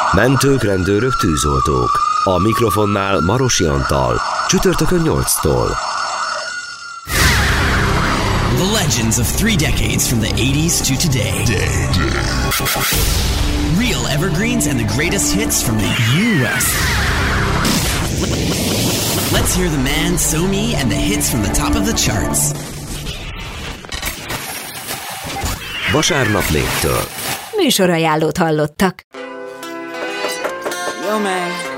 Mentők, rendőrök, tűzoltók. A mikrofonnál Marosi Antal. Csütörtökön 8-tól. The legends of 3 decades from the 80s to today. Real evergreens and the greatest hits from the U.S. Let's hear the man, So-Me, and the hits from the top of the charts. Vasárnap 4-től. Műsorajánlót hallottak. Yo, man.